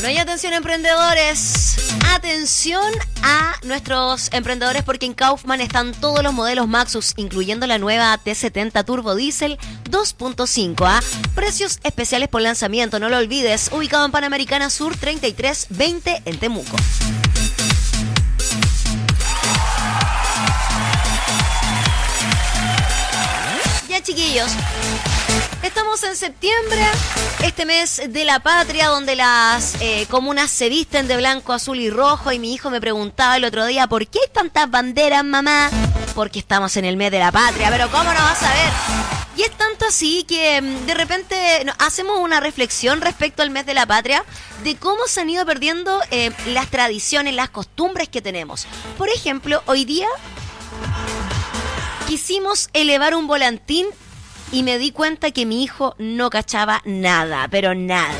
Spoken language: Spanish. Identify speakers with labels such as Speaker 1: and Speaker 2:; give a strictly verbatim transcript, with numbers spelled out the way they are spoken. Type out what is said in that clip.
Speaker 1: Bueno, y atención emprendedores, atención a nuestros emprendedores porque en Kaufman están todos los modelos Maxus, incluyendo la nueva T setenta Turbo Diesel dos punto cinco. ¿ah? Precios especiales por lanzamiento, no lo olvides, ubicado en Panamericana Sur treinta y tres veinte en Temuco. Ya, chiquillos, estamos en septiembre, este mes de la patria, donde las eh, comunas se visten de blanco, azul y rojo. Y mi hijo me preguntaba el otro día, ¿por qué hay tantas banderas, mamá? Porque estamos en el mes de la patria, pero ¿cómo no vas a ver? Y es tanto así que de repente hacemos una reflexión respecto al mes de la patria, de cómo se han ido perdiendo eh, las tradiciones, las costumbres que tenemos. Por ejemplo, hoy día quisimos elevar un volantín y me di cuenta que mi hijo no cachaba nada, pero nada.